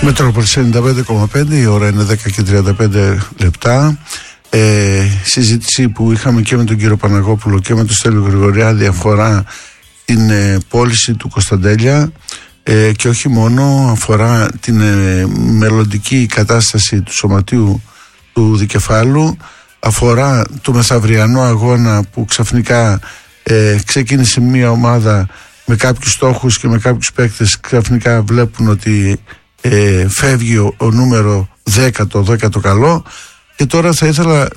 Μετρόπολης 95,5, η ώρα είναι 10 και 35 λεπτά. Συζήτηση που είχαμε και με τον κύριο Παναγόπουλο και με τον Στέλιο Γρηγοριάδη αφορά την πώληση του Κωνσταντέλια και όχι μόνο, αφορά την μελλοντική κατάσταση του σωματείου του δικεφάλου, αφορά το μεθαυριανό αγώνα που ξαφνικά ξεκίνησε μια ομάδα με κάποιους στόχους και με κάποιους παίκτες, ξαφνικά βλέπουν ότι φεύγει ο νούμερο 10, το 10 καλό. Και τώρα θα ήθελα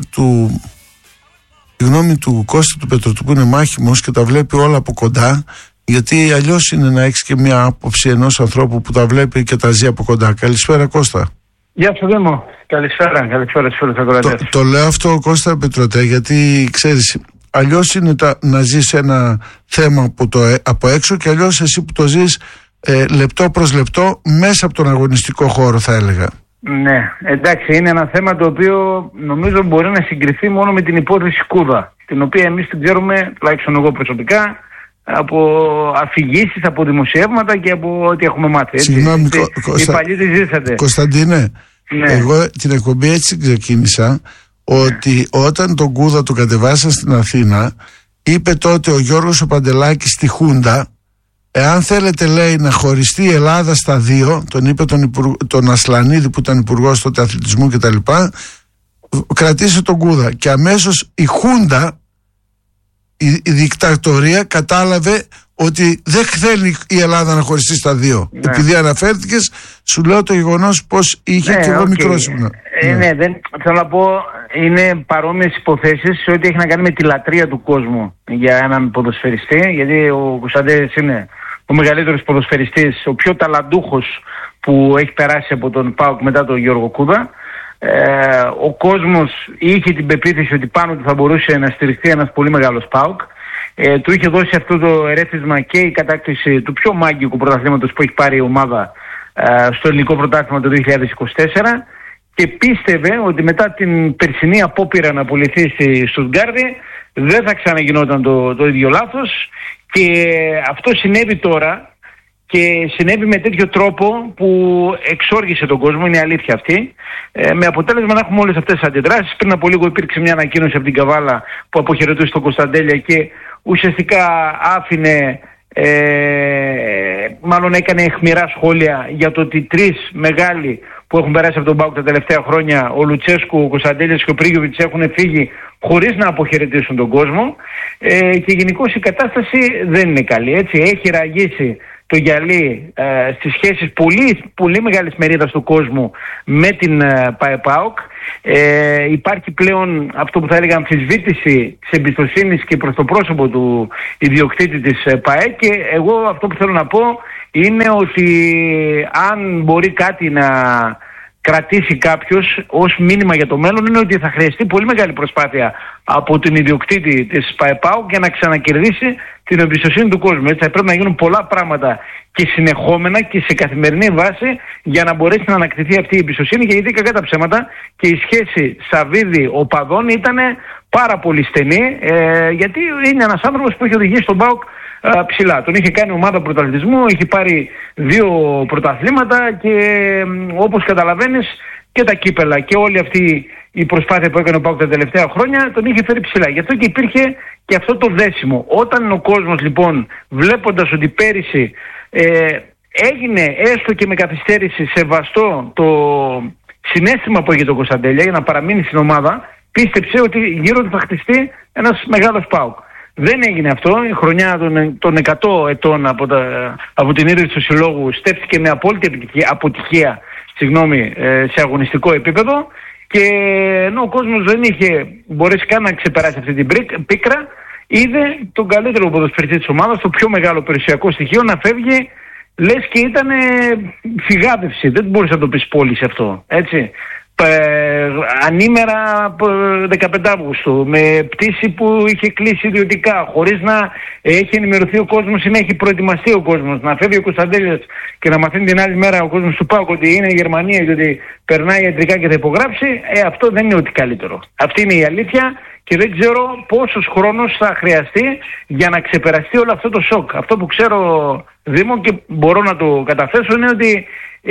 τη γνώμη του Κώστα του Πετρωτού, που είναι μάχημος και τα βλέπει όλα από κοντά, γιατί αλλιώς είναι να έχεις και μια άποψη ενός ανθρώπου που τα βλέπει και τα ζει από κοντά. Καλησπέρα, Κώστα. Γεια σου, Δήμο. Καλησπέρα στους όλους τους ακροατές. Το λέω αυτό, Κώστα Πετρωτέ, γιατί ξέρεις, αλλιώς είναι να ζεις ένα θέμα από έξω και αλλιώς εσύ που το ζεις λεπτό προς λεπτό μέσα από τον αγωνιστικό χώρο, θα έλεγα. Ναι, εντάξει, είναι ένα θέμα το οποίο νομίζω μπορεί να συγκριθεί μόνο με την υπόθεση Κούδα, την οποία εμείς την ξέρουμε, τουλάχιστον εγώ προσωπικά, από αφηγήσεις, από δημοσιεύματα και από ό,τι έχουμε μάθει. Συγγνώμη, οι παλιοί τη ζήσατε. Κωνσταντίνε, ναι. Εγώ την εκπομπή έτσι ξεκίνησα, ότι όταν τον Κούδα τον κατεβάσαν στην Αθήνα, είπε τότε ο Γιώργος ο Παντελάκης στη Χούντα, εάν θέλετε, λέει, να χωριστεί η Ελλάδα στα δύο, τον είπε τον Ασλανίδη που ήταν υπουργός τότε αθλητισμού κτλ., κρατήσε τον Κούδα. Και αμέσως η Χούντα, η δικτατορία, κατάλαβε ότι δεν θέλει η Ελλάδα να χωριστεί στα δύο. Ναι. Επειδή αναφέρθηκες, σου λέω το γεγονός πως είχε και εγώ μικρός ήμουνα. Ναι, θέλω να πω, είναι παρόμοιες υποθέσεις σε ό,τι έχει να κάνει με τη λατρεία του κόσμου για έναν ποδοσφαιριστή, γιατί ο Κωνσταντέλιας είναι ο μεγαλύτερος ποδοσφαιριστής, ο πιο ταλαντούχος που έχει περάσει από τον ΠΑΟΚ μετά τον Γιώργο Κούδα. Ο κόσμος είχε την πεποίθηση ότι πάνω του θα μπορούσε να στηριχθεί ένας πολύ μεγάλος ΠΑΟΚ. Του είχε δώσει αυτό το ερέθισμα και η κατάκτηση του πιο μάγικου πρωταθλήματος που έχει πάρει η ομάδα στο ελληνικό πρωτάθλημα το 2024, και πίστευε ότι μετά την περσινή απόπειρα να πουληθεί στη Στουτγκάρδη δεν θα ξαναγινόταν το ίδιο λάθος, και αυτό συνέβη τώρα. Και συνέβη με τέτοιο τρόπο που εξόργησε τον κόσμο, είναι η αλήθεια αυτή. Με αποτέλεσμα να έχουμε όλες αυτές τις αντιδράσεις. Πριν από λίγο υπήρξε μια ανακοίνωση από την Καβάλα που αποχαιρετούσε τον Κωνσταντέλια και ουσιαστικά άφηνε, μάλλον έκανε αιχμηρά σχόλια για το ότι τρεις μεγάλοι που έχουν περάσει από τον ΠΑΟΚ τα τελευταία χρόνια, ο Λουτσέσκου, ο Κωνσταντέλιας και ο Πρίγιοβιτς, έχουν φύγει χωρίς να αποχαιρετήσουν τον κόσμο. Και γενικώς η κατάσταση δεν είναι καλή. Έτσι, έχει ραγίσει το γυαλί στις σχέσεις πολύ μεγάλης μερίδας του κόσμου με την ΠΑΕ-ΠΑΟΚ. Υπάρχει πλέον αυτό που θα έλεγα αμφισβήτηση της εμπιστοσύνης και προς το πρόσωπο του ιδιοκτήτη της ΠΑΕ, και εγώ αυτό που θέλω να πω είναι ότι αν μπορεί κάτι να κρατήσει κάποιος ως μήνυμα για το μέλλον, είναι ότι θα χρειαστεί πολύ μεγάλη προσπάθεια από την ιδιοκτήτη της ΠΑΕ-ΠΑΟΚ για να ξανακερδίσει την εμπιστοσύνη του κόσμου. Έτσι, θα πρέπει να γίνουν πολλά πράγματα και συνεχόμενα και σε καθημερινή βάση για να μπορέσει να ανακτηθεί αυτή η εμπιστοσύνη, γιατί κακά τα ψέματα και η σχέση Σαββίδη-Οπαδών ήταν πάρα πολύ στενή, γιατί είναι ένας άνθρωπος που έχει οδηγήσει τον ΠΑΟΚ ψηλά. Τον είχε κάνει ομάδα πρωταθλητισμού, είχε πάρει 2 πρωταθλήματα και όπως καταλαβαίνεις και τα κύπελα και όλη αυτή η προσπάθεια που έκανε ο ΠΑΟΚ τα τελευταία χρόνια τον είχε φέρει ψηλά. Γι' αυτό και υπήρχε και αυτό το δέσιμο. Όταν ο κόσμος λοιπόν, βλέποντας ότι πέρυσι έγινε έστω και με καθυστέρηση σεβαστό το συναίσθημα που είχε το Κωνσταντέλια για να παραμείνει στην ομάδα, πίστεψε ότι γύρω του θα χτιστεί ένας μεγάλος ΠΑΟΚ. Δεν έγινε αυτό. Η χρονιά των 100 ετών από την ίδρυση του συλλόγου στέφθηκε με απόλυτη αποτυχία σε αγωνιστικό επίπεδο, και ενώ ο κόσμος δεν είχε μπορέσει καν να ξεπεράσει αυτή την πίκρα, είδε τον καλύτερο ποδοσφαιριστή της ομάδας, το πιο μεγάλο περιουσιακό στοιχείο, να φεύγει, λες και ήταν φυγάδευση. Δεν μπορείς να το πεις πώληση αυτό, έτσι. Ανήμερα 15 Αύγουστου, με πτήση που είχε κλείσει ιδιωτικά, χωρίς να έχει ενημερωθεί ο κόσμος ή να έχει προετοιμαστεί ο κόσμος, να φεύγει ο Κωνσταντέλιας και να μαθαίνει την άλλη μέρα ο κόσμος του ΠΑΟΚ ότι είναι η Γερμανία και ότι περνάει ιατρικά και θα υπογράψει. Αυτό δεν είναι ό,τι καλύτερο. Αυτή είναι η αλήθεια, και δεν ξέρω πόσος χρόνος θα χρειαστεί για να ξεπεραστεί όλο αυτό το σοκ. Αυτό που ξέρω, Δήμο, και μπορώ να το καταθέσω, είναι ότι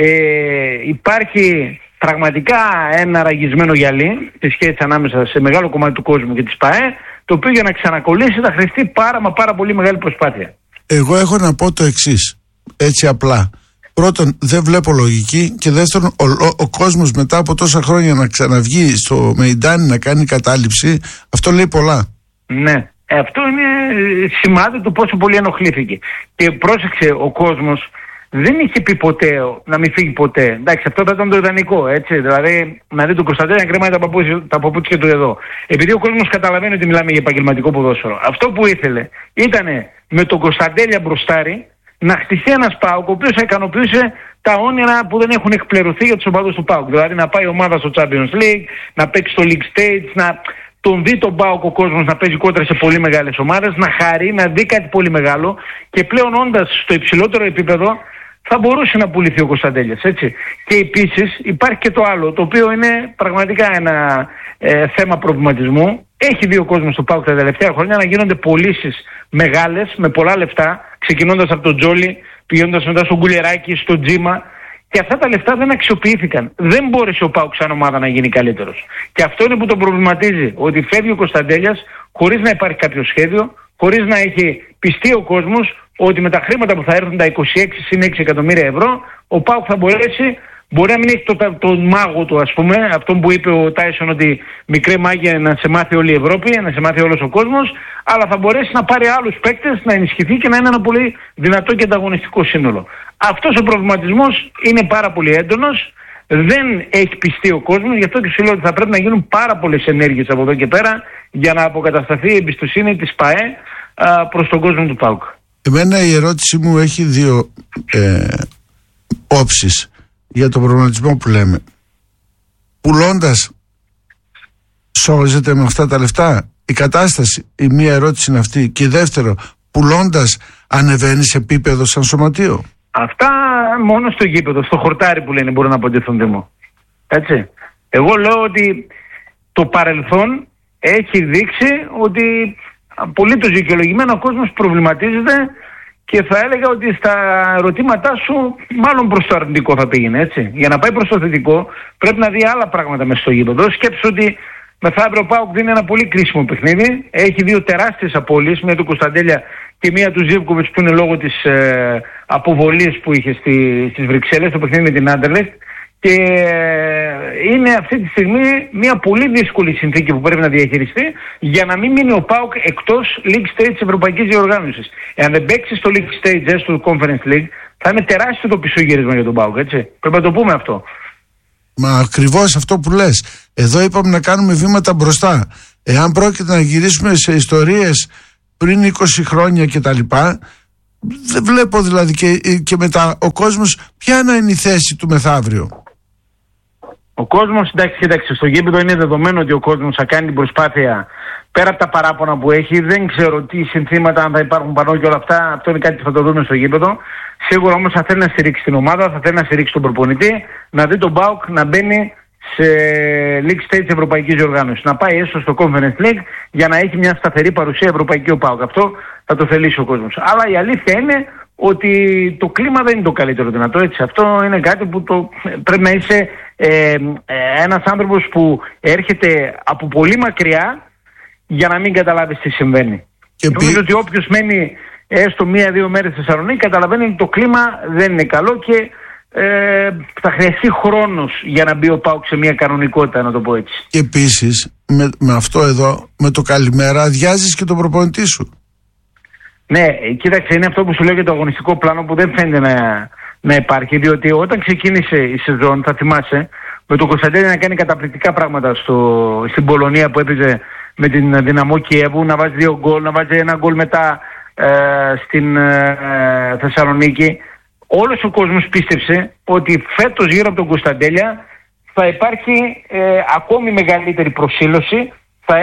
υπάρχει πραγματικά ένα ραγισμένο γυαλί στη σχέση ανάμεσα σε μεγάλο κομμάτι του κόσμου και της ΠΑΕ, το οποίο για να ξανακολλήσει θα χρειαστεί πάρα πολύ μεγάλη προσπάθεια. Εγώ έχω να πω το εξής, έτσι απλά. Πρώτον, δεν βλέπω λογική, και δεύτερον, ο κόσμος μετά από τόσα χρόνια να ξαναβγεί στο Μεϊντάνι να κάνει κατάληψη, αυτό λέει πολλά. Ναι, αυτό είναι σημάδι του πόσο πολύ ενοχλήθηκε. Και πρόσεξε, ο κόσμος δεν είχε πει ποτέ να μην φύγει ποτέ. Εντάξει, αυτό θα ήταν το ιδανικό, έτσι. Δηλαδή, να δει τον Κωνσταντέλια να κρεμάει τα παπούτσια του εδώ. Επειδή ο κόσμος καταλαβαίνει ότι μιλάμε για επαγγελματικό ποδόσφαιρο. Αυτό που ήθελε ήταν με τον Κωνσταντέλια μπροστάρι να χτιστεί ένας ΠΑΟΚ, ο οποίος θα ικανοποιούσε τα όνειρα που δεν έχουν εκπληρωθεί για τους οπαδούς του ΠΑΟΚ. Δηλαδή, να πάει η ομάδα στο Champions League, να παίξει στο League Stage, να τον δει τον ΠΑΟΚ ο κόσμος να παίζει κόντρα σε πολύ μεγάλες ομάδες, να χαρεί, να δει κάτι πολύ μεγάλο, και πλέον όντας στο υψηλότερο επίπεδο θα μπορούσε να πουληθεί ο Κωνσταντέλιας, έτσι. Και επίσης υπάρχει και το άλλο, το οποίο είναι πραγματικά ένα θέμα προβληματισμού. Έχει δει ο κόσμος του ΠΑΟΚ τα τελευταία χρόνια να γίνονται πωλήσεις μεγάλες, με πολλά λεφτά, ξεκινώντας από τον Τζόλι, πηγαίνοντας μετά στον Κουλεράκη, στον Τζίμα, και αυτά τα λεφτά δεν αξιοποιήθηκαν. Δεν μπόρεσε ο ΠΑΟΚ σαν ομάδα να γίνει καλύτερος. Και αυτό είναι που τον προβληματίζει, ότι φεύγει ο Κωνσταντέλιας χωρίς να υπάρχει κάποιο σχέδιο, χωρίς να έχει πιστεί ο κόσμος ότι με τα χρήματα που θα έρθουν, τα 26 συν 6 εκατομμύρια ευρώ, ο ΠΑΟΚ θα μπορέσει, μπορεί να μην έχει τον μάγο του, ας πούμε, αυτόν που είπε ο Τάισον, ότι μικρέ μάγια να σε μάθει όλη η Ευρώπη, να σε μάθει όλος ο κόσμος, αλλά θα μπορέσει να πάρει άλλους παίκτες, να ενισχυθεί και να είναι ένα πολύ δυνατό και ανταγωνιστικό σύνολο. Αυτός ο προβληματισμός είναι πάρα πολύ έντονος. Δεν έχει πιστεί ο κόσμος, γι' αυτό και σου λέω ότι θα πρέπει να γίνουν πάρα πολλές ενέργειες από εδώ και πέρα για να αποκατασταθεί η εμπιστοσύνη της ΠΑΕ προς τον κόσμο του ΠΑΟΚ. Εμένα η ερώτησή μου έχει δύο όψεις για τον προβληματισμό που λέμε. Πουλώντας, σώζεται με αυτά τα λεφτά η κατάσταση? Η μία ερώτηση είναι αυτή. Και δεύτερο, πουλώντας, ανεβαίνει σε επίπεδο σαν σωματείο? Αυτά μόνο στο γήπεδο, στο χορτάρι που λένε, μπορούν να απαντηθούν, Δήμο. Έτσι. Εγώ λέω ότι το παρελθόν έχει δείξει ότι απολύτως δικαιολογημένα ο κόσμος προβληματίζεται, και θα έλεγα ότι στα ερωτήματά σου μάλλον προς το αρνητικό θα πήγαινε, έτσι. Για να πάει προς το θετικό πρέπει να δει άλλα πράγματα μέσα στο γήπεδο. Σκέψου ότι μεθαύριο ο ΠΑΟΚ δίνει ένα πολύ κρίσιμο παιχνίδι. Έχει δύο τεράστιες απώλειες, μία του Κωνσταντέλια και μία του Ζίβκοβιτς, που είναι λόγω της αποβολής που είχε στις Βρυξέλλες, το παιχνίδι με την Άντερλεχτ. Και είναι αυτή τη στιγμή μια πολύ δύσκολη συνθήκη που πρέπει να διαχειριστεί για να μην μείνει ο ΠΑΟΚ εκτός League Stage της Ευρωπαϊκής Διοργάνωσης. Εάν δεν παίξει στο League Stage, στο Conference League, θα είναι τεράστιο το πισωγύρισμα για τον ΠΑΟΚ, έτσι. Πρέπει να το πούμε αυτό. Μα ακριβώς αυτό που λες. Εδώ είπαμε να κάνουμε βήματα μπροστά. Εάν πρόκειται να γυρίσουμε σε ιστορίες πριν 20 χρόνια κτλ., δεν βλέπω δηλαδή και μετά ο κόσμος ποια να είναι η θέση του μεθαύριο. Ο κόσμος, εντάξει, στο γήπεδο είναι δεδομένο ότι ο κόσμος θα κάνει την προσπάθεια πέρα από τα παράπονα που έχει. Δεν ξέρω τι συνθήματα, αν θα υπάρχουν πανώ και όλα αυτά. Αυτό είναι κάτι που θα το δούμε στο γήπεδο. Σίγουρα όμως θα θέλει να στηρίξει την ομάδα, θα θέλει να στηρίξει τον προπονητή, να δει τον ΠΑΟΚ να μπαίνει σε League Stage της Ευρωπαϊκής Διοργάνωσης. Να πάει έστω στο Conference League για να έχει μια σταθερή παρουσία ευρωπαϊκή ο ΠΑΟΚ. Αυτό θα το θελήσει ο κόσμος. Αλλά η αλήθεια είναι ότι το κλίμα δεν είναι το καλύτερο δυνατό, έτσι. Αυτό είναι κάτι που πρέπει να είσαι ένας άνθρωπος που έρχεται από πολύ μακριά για να μην καταλάβεις τι συμβαίνει. Και νομίζω ότι όποιος μένει έστω 1-2 μέρες στη Θεσσαλονίκη καταλαβαίνει ότι το κλίμα δεν είναι καλό και θα χρειαστεί χρόνος για να μπει ο ΠΑΟΚ σε μια κανονικότητα, να το πω έτσι. Και επίσης με αυτό εδώ, με το καλημέρα, αδειάζεις και τον προπονητή σου. Ναι, κοίταξε, είναι αυτό που σου λέω για το αγωνιστικό πλάνο που δεν φαίνεται να υπάρχει. Διότι όταν ξεκίνησε η σεζόν, θα θυμάσαι, με τον Κωνσταντέλια να κάνει καταπληκτικά πράγματα στην Πολωνία που έπαιζε με την Δυναμό Κιέβου, να βάζει 2 γκολ, να βάζει 1 γκολ μετά στην Θεσσαλονίκη. Όλος ο κόσμος πίστεψε ότι φέτος γύρω από τον Κωνσταντέλια θα υπάρχει ακόμη μεγαλύτερη προσήλωση,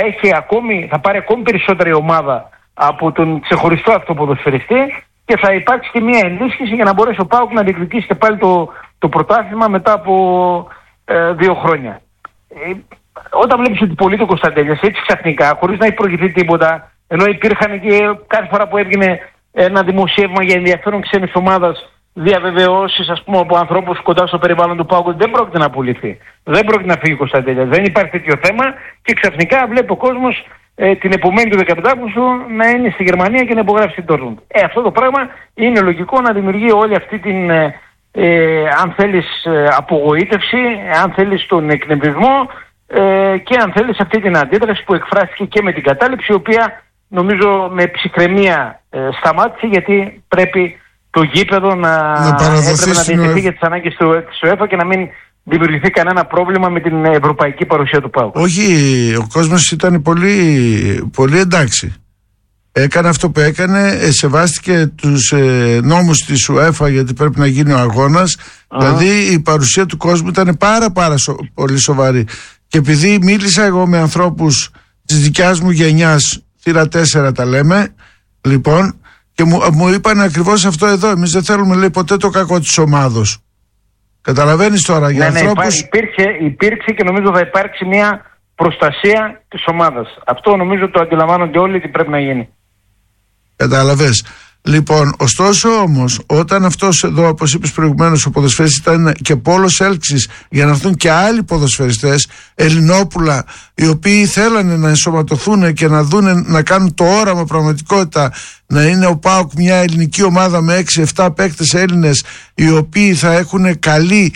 θα πάρει ακόμη περισσότερη ομάδα από τον ξεχωριστό αυτό ποδοσφαιριστή και θα υπάρξει και μια ενίσχυση για να μπορέσει ο ΠΑΟΚ να διεκδικήσει και πάλι το πρωτάθλημα μετά από 2 χρόνια. όταν βλέπεις ότι πωλεί το Κωνσταντέλιας έτσι ξαφνικά, χωρίς να έχει προηγηθεί τίποτα, ενώ υπήρχαν και κάθε φορά που έβγαινε ένα δημοσίευμα για ενδιαφέρον ξένης ομάδας, διαβεβαιώσεις, ας πούμε, από ανθρώπους κοντά στο περιβάλλον του ΠΑΟΚ, δεν πρόκειται να πουληθεί. Δεν πρόκειται να φύγει ο Κωνσταντέλιας. Δεν υπάρχει τέτοιο θέμα και ξαφνικά βλέπει ο κόσμος την επομένη του 17 Αυγούστου να είναι στη Γερμανία και να υπογράψει την Dortmund. Αυτό το πράγμα είναι λογικό να δημιουργεί όλη αυτή την, αν θέλεις, απογοήτευση, αν θέλεις τον εκνευρισμό και αν θέλεις αυτή την αντίδραση που εκφράστηκε και με την κατάληψη, η οποία νομίζω με ψυχραιμία σταμάτησε, γιατί πρέπει το γήπεδο να διατεθεί για τις ανάγκες της UEFA και να μην δημιουργηθεί κανένα πρόβλημα με την ευρωπαϊκή παρουσία του ΠΑΟΚ. Όχι, ο κόσμος ήταν πολύ εντάξει. Έκανε αυτό που έκανε, σεβάστηκε τους νόμους της UEFA, γιατί πρέπει να γίνει ο αγώνας. Δηλαδή η παρουσία του κόσμου ήταν πάρα πολύ σοβαρή. Και επειδή μίλησα εγώ με ανθρώπους της δικιάς μου γενιάς, θύρα 4 τα λέμε, λοιπόν, και μου είπαν ακριβώς αυτό εδώ. Εμείς δεν θέλουμε, λέει, ποτέ το κακό της ομάδος. Καταλαβαίνεις τώρα, για ανθρώπους... Υπήρξε και νομίζω θα υπάρξει μια προστασία της ομάδας. Αυτό νομίζω το αντιλαμβάνονται όλοι ότι πρέπει να γίνει. Καταλαβες. Λοιπόν, ωστόσο όμως, όταν αυτός εδώ, όπως είπες προηγουμένως, ο ποδοσφαιριστής ήταν και πόλος έλξης για να έρθουν και άλλοι ποδοσφαιριστές, Ελληνόπουλα, οι οποίοι θέλανε να ενσωματωθούν και να δούνε, να κάνουν το όραμα πραγματικότητα, να είναι ο ΠΑΟΚ μια ελληνική ομάδα με 6-7 παίκτες Έλληνες, οι οποίοι θα έχουν καλή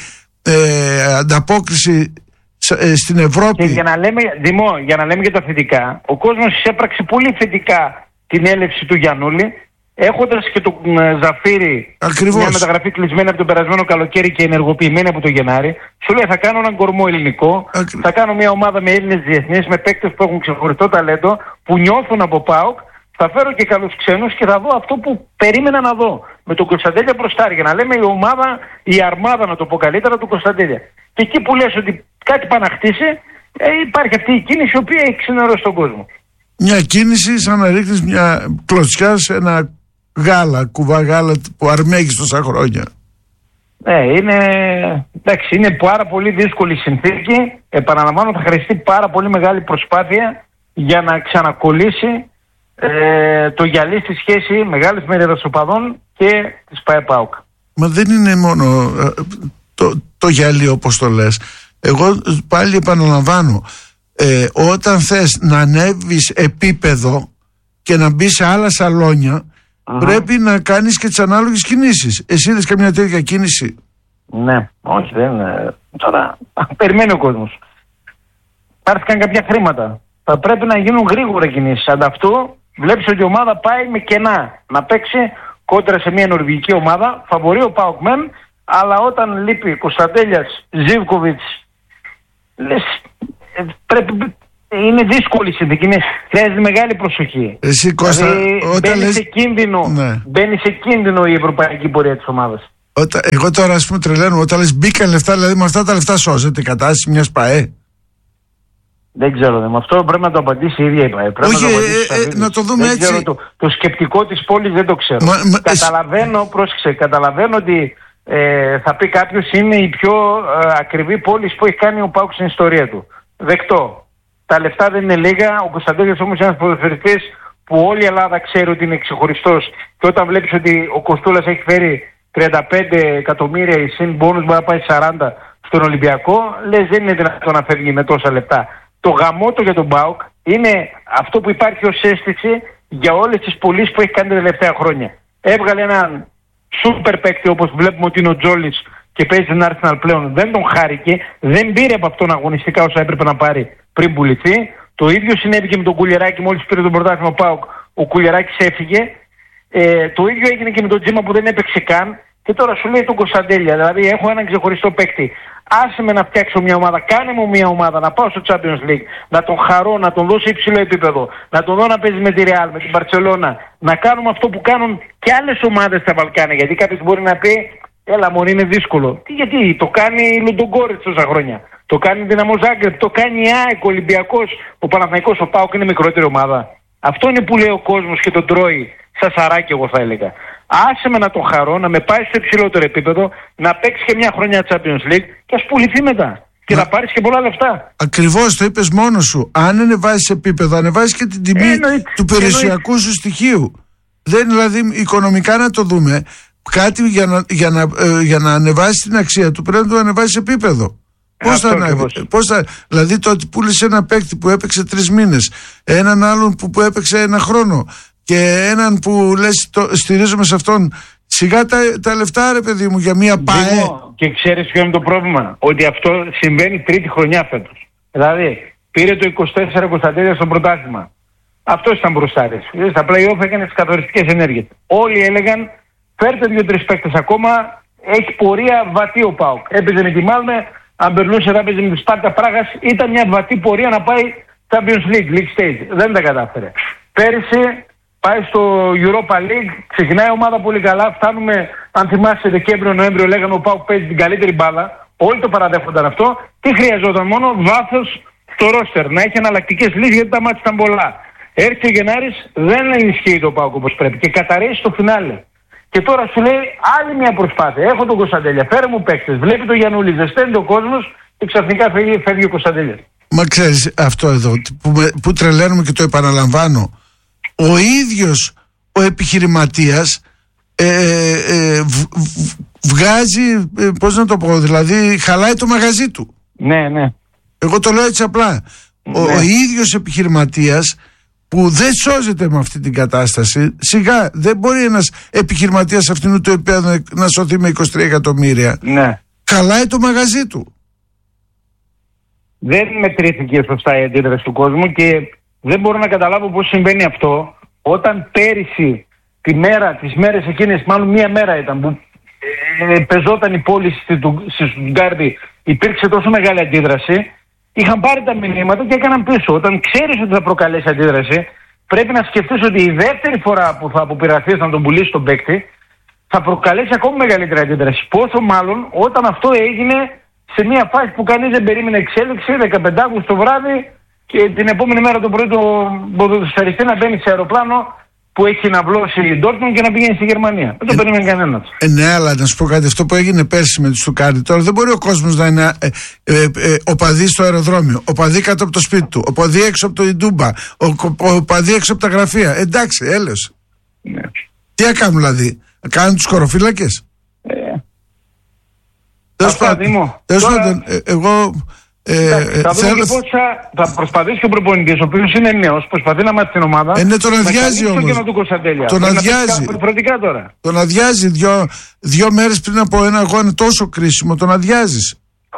ανταπόκριση στην Ευρώπη. Και για να λέμε για τα θετικά, ο κόσμος εισέπραξε πολύ θετικά την έλευση του Γιαννούλη, έχοντας και τον Ζαφύρι, μια μεταγραφή κλεισμένη από τον περασμένο καλοκαίρι και ενεργοποιημένη από το Γενάρη. Σου λέει, θα κάνω έναν κορμό ελληνικό, θα κάνω μια ομάδα με Έλληνες διεθνείς, με παίκτες που έχουν ξεχωριστό ταλέντο, που νιώθουν από ΠΑΟΚ, θα φέρω και καλούς ξένους και θα δω αυτό που περίμενα να δω. Με τον Κωνσταντέλια μπροστά, για να λέμε η αρμάδα, να το πω καλύτερα, του Κωνσταντέλια. Και εκεί που λες ότι κάτι πάει να χτίσει, υπάρχει αυτή η κίνηση η οποία έχει ξενερώσει τον κόσμο. Μια κίνηση σαν να ρίχνεις μια κλωτσιά σε ένα κουβά γάλα που αρμέγεις τόσα χρόνια. Είναι πάρα πολύ δύσκολη συνθήκη. Επαναλαμβάνω, θα χρειαστεί πάρα πολύ μεγάλη προσπάθεια για να ξανακολλήσει το γυαλί στη σχέση μεγάλης μερίδας οπαδών και της ΠΑΕ-ΠΑΟΚ. Μα δεν είναι μόνο το γυαλί, όπως το λες. Εγώ πάλι επαναλαμβάνω, όταν θες να ανέβεις επίπεδο και να μπεις σε άλλα σαλόνια, πρέπει να κάνεις και τις ανάλογες κινήσεις. Εσύ είδες καμιά τέτοια κίνηση? Ναι, όχι, δεν. Τώρα περιμένει ο κόσμος. Πάρθηκαν κάποια χρήματα. Θα πρέπει να γίνουν γρήγορα κινήσεις. Ανταυτού βλέπεις ότι η ομάδα πάει με κενά να παίξει κόντρα σε μια νορβηγική ομάδα. Φαβορεί ο ΠΑΟΚ μεν, αλλά όταν λείπει Κωνσταντέλιας, Ζίβκοβιτς, λες, είναι δύσκολη η συνθήκη. Χρειάζεται μεγάλη προσοχή. Εσύ, Κώστα, μπαίνει σε κίνδυνο η ευρωπαϊκή πορεία της ομάδας. Εγώ τώρα, ας πούμε, τρελαίνω. Όταν λες μπήκαν λεφτά, δηλαδή με αυτά τα λεφτά σώζεται η κατάσταση μιας ΠΑΕ? Δεν ξέρω, με αυτό πρέπει να το απαντήσει η ίδια η ΠΑΕ. Όχι, να το δούμε δεν έτσι. Ξέρω, το σκεπτικό της πόλης δεν το ξέρω. Καταλαβαίνω ότι θα πει κάποιος είναι η πιο ακριβή πόλη που έχει κάνει ο ΠΑΟΚ στην ιστορία του. Δεκτό. Τα λεφτά δεν είναι λίγα. Ο Κωνσταντέλιας όμως είναι ένας ποδοσφαιριστής που όλη η Ελλάδα ξέρει ότι είναι ξεχωριστός. Και όταν βλέπεις ότι ο Κωστούλας έχει φέρει 35 εκατομμύρια, η συν μπόνους μπορεί να πάει 40 στον Ολυμπιακό, λες δεν είναι δυνατόν να φεύγει με τόσα λεπτά. Το γαμότο για τον ΠΑΟΚ είναι αυτό που υπάρχει ως αίσθηση για όλες τις πωλήσεις που έχει κάνει τα τελευταία χρόνια. Έβγαλε έναν σούπερ παίκτη όπως βλέπουμε ότι είναι ο Τζόλης και παίζει στην Arsenal πλέον. Δεν τον χάρηκε, δεν πήρε από αυτόν αγωνιστικά όσα έπρεπε να πάρει πριν πουληθεί. Το ίδιο συνέβη και με τον Κουλιεράκη, μόλις πήρε τον πρωτάθλημα ο ΠΑΟΚ, ο Κουλιεράκης έφυγε. Το ίδιο έγινε και με τον Τζίμα που δεν έπαιξε καν. Και τώρα σου λέει τον Κωνσταντέλια, δηλαδή έχω έναν ξεχωριστό παίκτη. Άσε με να φτιάξω μια ομάδα, κάνε μου μια ομάδα, να πάω στο Champions League, να τον χαρώ, να τον δώσω υψηλό επίπεδο, να τον δω να παίζει με τη Real, με την Μπαρτσελώνα, να κάνουμε αυτό που κάνουν και άλλες ομάδες στα Βαλκάνια. Γιατί κάποιος μπορεί να πει, έλα μωρή, είναι δύσκολο. Γιατί το κάνει η Λουντογκόρετς τόσα χρόνια. Το κάνει η Δυναμό Ζάγκρεπ, το κάνει η ΑΕΚ, ο Ολυμπιακός, ο Παναθηναϊκός, ο ΠΑΟΚ είναι μικρότερη ομάδα. Αυτό είναι που λέει ο κόσμος και τον τρώει σαν σαράκι, εγώ θα έλεγα. Άσε με να τον χαρώ, να με πάει στο υψηλότερο επίπεδο, να παίξει και μια χρονιά Champions League και ας πουληθεί μετά. και να πάρεις και πολλά λεφτά. Ακριβώς, το είπες μόνος σου. Αν ανεβάζεις επίπεδο, ανεβάζεις και την τιμή του περιουσιακού σου στοιχείου. Δεν, δηλαδή, οικονομικά να το δούμε, κάτι για να ανεβάσει την αξία του πρέπει να το ανεβάσει επίπεδο. Πώς θα, δηλαδή το ότι πούλησε ένα παίκτη που έπαιξε 3 μήνες, έναν άλλον που έπαιξε 1 χρόνο και έναν που λες στηρίζομαι σε αυτόν, σιγά τα λεφτά, ρε παιδί μου, για μια ΠΑΕ. Και ξέρεις ποιο είναι το πρόβλημα? Ότι αυτό συμβαίνει τρίτη χρονιά φέτος. Δηλαδή πήρε το 24 Κωνσταντέλια στο πρωτάθλημα. Αυτός ήταν μπροστάρης. Στα play-off έκανε τις καθοριστικές ενέργειες. Όλοι έλεγαν φέρτε 2-3 παίκτες ακόμα, έχει πορεία βατή ο ΠΑΟΚ. Έπαιζε με τη Μάλμε, αν περνούσε θα έπαιζε με τη Σπάρτα Πράγας. Ήταν μια βατή πορεία να πάει Champions League stage. Δεν τα κατάφερε. Πέρυσι πάει στο Europa League, ξεκινάει η ομάδα πολύ καλά. Φτάνουμε, αν θυμάσαι, Δεκέμβριο-Νοέμβριο λέγανε ο ΠΑΟΚ παίζει την καλύτερη μπάλα. Όλοι το παραδέχονταν αυτό. Τι χρειαζόταν? Μόνο βάθος στο ρόστερ. Να έχει εναλλακτικές λύσεις γιατί τα μάτια ήταν πολλά. Έρχεται ο Γενάρης, δεν ενισχύει το ΠΑΟΚ όπως πρέπει και καταρρέει στο φινάλε. Και τώρα σου λέει άλλη μια προσπάθεια. Έχω τον Κωνσταντέλια, φέρε μου παίκτες. Βλέπει το Γιαννούλη, δεν στέλνει ο κόσμος και ξαφνικά φεύγει ο Κωνσταντέλιας. Μα ξέρεις αυτό εδώ που τρελαίνουμε και το επαναλαμβάνω. Ο ίδιος ο επιχειρηματίας βγάζει, πώς να το πω, δηλαδή χαλάει το μαγαζί του. Ναι, ναι. Εγώ το λέω έτσι απλά. Ναι. Ο ίδιος επιχειρηματίας που δεν σώζεται με αυτή την κατάσταση, σιγά δεν μπορεί ένας επιχειρηματίας αυτού του επίπεδου να σωθεί με 23 εκατομμύρια. Ναι. Χαλάει το μαγαζί του. Δεν μετρήθηκε σωστά η αντίδραση του κόσμου και δεν μπορώ να καταλάβω πώς συμβαίνει αυτό όταν πέρυσι τις μέρες εκείνες, μάλλον μία μέρα ήταν που πεζόταν η πώληση στη Στουτγκάρδη, υπήρξε τόσο μεγάλη αντίδραση. Είχαν πάρει τα μηνύματα και έκαναν πίσω. Όταν ξέρεις ότι θα προκαλέσει αντίδραση, πρέπει να σκεφτείς ότι η δεύτερη φορά που θα αποπειραθείς να τον πουλήσει τον παίκτη θα προκαλέσει ακόμη μεγαλύτερη αντίδραση. Πόσο μάλλον όταν αυτό έγινε σε μια φάση που κανείς δεν περίμενε εξέλιξη, 15 Αύγουστο το βράδυ και την επόμενη μέρα το πρωί τον ποδοσφαιριστή να μπαίνει σε αεροπλάνο που έχει να βλώσει η Ντόρτμουντ και να πηγαίνει στη Γερμανία. Δεν το περίμενε κανένας. Ναι, αλλά να σου πω κάτι, αυτό που έγινε πέρσι με τη Στουκάρδη, τώρα δεν μπορεί ο κόσμος να είναι οπαδί στο αεροδρόμιο, οπαδί κάτω από το σπίτι του, οπαδί έξω από το Ιντούμπα, οπαδί έξω από τα γραφεία. Εντάξει, έλεος. Ναι. Τι να κάνουν δηλαδή, να κάνουν τους χωροφύλακες. Τέλος πάντων, εγώ. Θα δούμε και πώς θα προσπαθήσει και ο προπονητής, ο οποίος είναι νέος, προσπαθεί να μάθει την ομάδα. Ναι, τον αδειάζει όμως. Τον αδειάζει. Τον αδειάζει 2 μέρες πριν από ένα αγώνα τόσο κρίσιμο, τον αδειάζεις.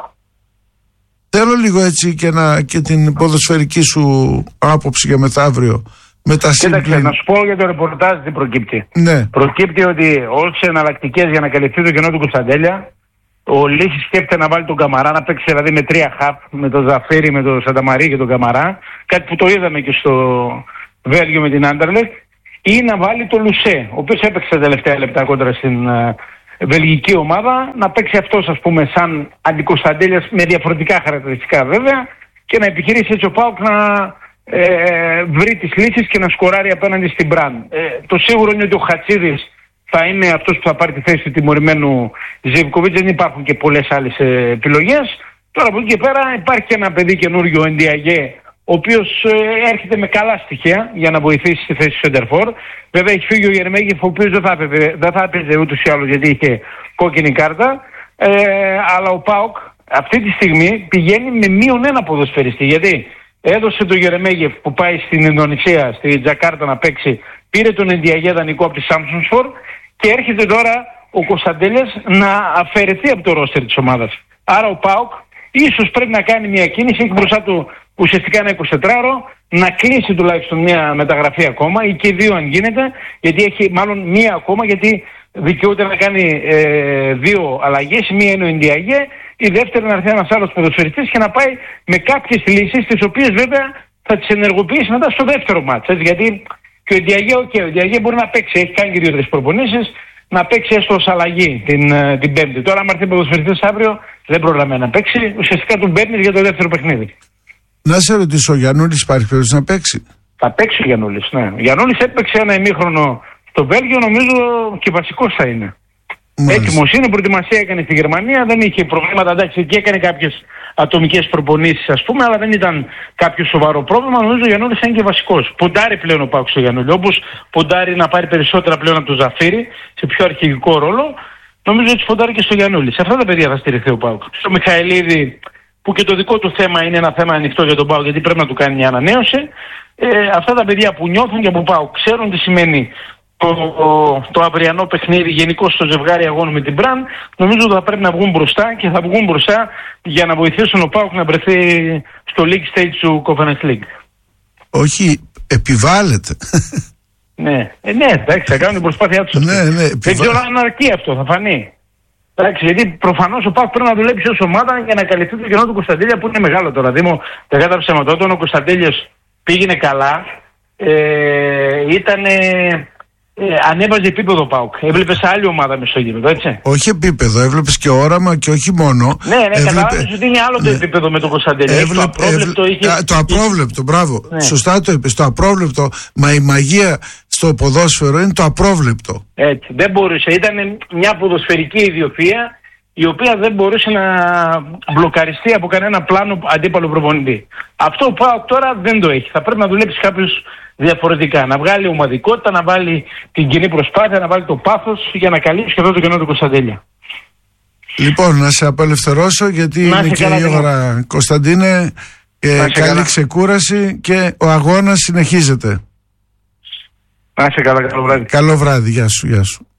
Θέλω λίγο έτσι και την ποδοσφαιρική σου άποψη για μεθαύριο. Κοίταξε, να σου πω για το ρεπορτάζ τι προκύπτει. Ναι. Προκύπτει ότι όσες εναλλακτικές για να καλυφθεί το κενό του Κωνσταντέλια, ο Λύσης σκέφτεται να βάλει τον Καμαρά, να παίξει δηλαδή με 3 χαπ, με τον Ζαφίρι, με τον Σανταμαρί και τον Καμαρά, κάτι που το είδαμε και στο Βέλγιο με την Άντερλεχτ, ή να βάλει τον Λουσέ, ο οποίος έπαιξε τα τελευταία λεπτά κόντρα στην βελγική ομάδα, να παίξει αυτός ας πούμε σαν αντικωνσταντέλιας με διαφορετικά χαρακτηριστικά βέβαια και να επιχειρήσει έτσι ο ΠΑΟΚ να βρει τις λύσεις και να σκοράρει απέναντι στην Μπραν. Το σίγουρο είναι ότι ο Χατσίδης θα είναι αυτός που θα πάρει τη θέση του τιμωρημένου Ζιβκοβίτς. Δεν υπάρχουν και πολλές άλλες επιλογές. Τώρα από εκεί και πέρα υπάρχει και ένα παιδί καινούριο, ο Ντιαγέ, ο οποίος έρχεται με καλά στοιχεία για να βοηθήσει στη θέση του Σεντερφόρ. Βέβαια έχει φύγει ο Γερμέγεφ, ο οποίος δεν θα έπαιζε ούτως ή άλλως γιατί είχε κόκκινη κάρτα. Αλλά ο ΠΑΟΚ αυτή τη στιγμή πηγαίνει με -1 ποδοσφαιριστή. Γιατί έδωσε τον Γερμέγεφ που πάει στην Ινδονησία, στη Τζακάρτα να παίξει, πήρε τον Ντιαγέ δανεικό από τη Σάμψονσφορ και έρχεται τώρα ο Κωνσταντέλιας να αφαιρεθεί από το ρόστερ της ομάδας. Άρα ο ΠΑΟΚ ίσως πρέπει να κάνει μια κίνηση, έχει μπροστά του ουσιαστικά ένα 24ωρο, να κλείσει τουλάχιστον μια μεταγραφή ακόμα ή και 2 αν γίνεται, γιατί έχει μάλλον μία ακόμα, γιατί δικαιούται να κάνει 2 αλλαγές. Μία είναι ο Ντιαγέ, η δεύτερη να έρθει ένας άλλος ποδοσφαιριστής και να πάει με κάποιες λύσεις, τις οποίες βέβαια θα τις ενεργοποιήσει μετά στο δεύτερο μάτς. Γιατί και ο Ντιαγέ μπορεί να παίξει, έχει κάνει και 2-3 προπονήσεις, να παίξει έστω ως αλλαγή την Πέμπτη. Τώρα, αν έρθει ποδοσφαιριστής αύριο, δεν προλαβαίνει να παίξει. Ουσιαστικά τον παίρνει για το δεύτερο παιχνίδι. Να σε ρωτήσω, ο Γιαννούλης υπάρχει περίπτωση να παίξει? Θα παίξει ο Γιαννούλης, ναι. Ο Γιαννούλης έπαιξε ένα ημίχρονο στο Βέλγιο, νομίζω και βασικός θα είναι. Έτοιμος είναι, προετοιμασία έκανε στη Γερμανία, δεν είχε προβλήματα. Εντάξει, εκεί έκανε κάποιες ατομικές προπονήσεις, ας πούμε, αλλά δεν ήταν κάποιο σοβαρό πρόβλημα. Νομίζω ο Γιαννούλης είναι και βασικός. Ποντάρει πλέον ο ΠΑΟΚ στο Γιαννούλη. Όπως ποντάρει να πάρει περισσότερα πλέον από τον Ζαφύρη, σε πιο αρχηγικό ρόλο, νομίζω ότι ποντάρει και στο Γιαννούλη. Σε αυτά τα παιδιά θα στηριχθεί ο ΠΑΟΚ. Στο Μιχαηλίδη, που και το δικό του θέμα είναι ένα θέμα ανοιχτό για τον ΠΑΟΚ, γιατί πρέπει να του κάνει μια ανανέωση. Αυτά τα παιδιά που νιώθουν και από ΠΑΟΚ ξέρουν τι σημαίνει το αυριανό παιχνίδι γενικώς στο ζευγάρι αγώνου με την Μπραν, νομίζω ότι θα πρέπει να βγουν μπροστά και θα βγουν μπροστά για να βοηθήσουν ο ΠΑΟΚ να βρεθεί στο League Stage του Conference League. Όχι, επιβάλλεται. Ναι, εντάξει, θα κάνουν την προσπάθειά τους. Δεν ξέρω αν αρκεί αυτό, θα φανεί. Εντάξει, γιατί προφανώς ο ΠΑΟΚ πρέπει να δουλέψει ως ομάδα για να καλυφθεί το κενό του Κωνσταντέλια που είναι μεγάλο τώρα. Δήμο, δεν κατάψαμε όταν ο Κωνσταντέλιος πήγαινε καλά, ανέβαζε επίπεδο ο ΠΑΟΚ. Έβλεπες άλλη ομάδα μες στο γήπεδο, έτσι. Όχι επίπεδο, έβλεπες και όραμα και όχι μόνο. Ναι, καταλάβεις ότι είναι άλλο το επίπεδο με τον Κωνσταντέλιο. Το απρόβλεπτο το απρόβλεπτο, μπράβο. Ναι. Σωστά το είπες, το απρόβλεπτο. Μα η μαγεία στο ποδόσφαιρο είναι το απρόβλεπτο. Έτσι, δεν μπορούσε. Ήταν μια ποδοσφαιρική ιδιοφυΐα η οποία δεν μπορούσε να μπλοκαριστεί από κανένα πλάνο αντίπαλο προπονητή. Αυτό ο ΠΑΟΚ τώρα δεν το έχει. Θα πρέπει να δουλέψει κάποιος διαφορετικά. Να βγάλει ομαδικότητα, να βάλει την κοινή προσπάθεια, να βάλει το πάθος για να καλύψει και αυτό το κενό του Κωνσταντέλια. Λοιπόν, να σε απελευθερώσω γιατί είναι και η ώρα, Κωνσταντίνε. Καλή ξεκούραση και ο αγώνας συνεχίζεται. Να είσαι καλά, καλό βράδυ. Καλό βράδυ, γεια σου.